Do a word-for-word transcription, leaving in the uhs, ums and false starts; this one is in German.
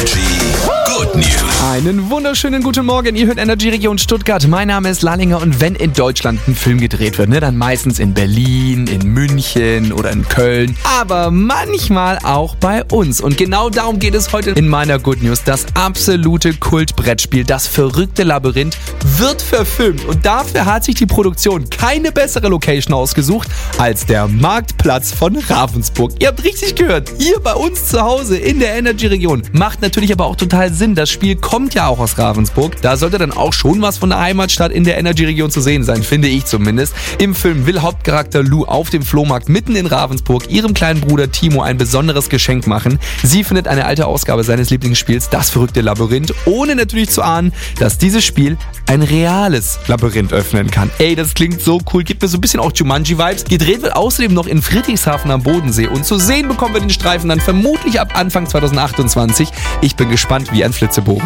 Energy Good News. Einen wunderschönen guten Morgen, ihr hört Energy Region Stuttgart. Mein Name ist Lallinger und wenn in Deutschland ein Film gedreht wird, ne, dann meistens in Berlin, in München oder in Köln, aber manchmal auch bei uns. Und genau darum geht es heute in meiner Good News. Das absolute Kultbrettspiel, das verrückte Labyrinth, wird verfilmt und dafür hat sich die Produktion keine bessere Location ausgesucht als der Marktplatz von Ravensburg. Ihr habt richtig gehört, hier bei uns zu Hause in der Energy Region. Macht natürlich aber auch total Sinn, das Spiel kommt ja auch aus Ravensburg. Da sollte dann auch schon was von der Heimatstadt in der Energy Region zu sehen sein, finde ich zumindest. Im Film will Hauptcharakter Lou auf dem Flohmarkt mitten in Ravensburg ihrem kleinen Bruder Timo ein besonderes Geschenk machen. Sie findet eine alte Ausgabe seines Lieblingsspiels, das verrückte Labyrinth, ohne natürlich zu ahnen, dass dieses Spiel ein reales Labyrinth öffnen kann. Ey, das klingt so cool, gibt mir so ein bisschen auch Jumanji-Vibes. Gedreht wird außerdem noch in Friedrichshafen am Bodensee und zu sehen bekommen wir den Streifen dann vermutlich ab Anfang zwanzig achtundzwanzig. Ich bin gespannt wie ein Flitzebogen.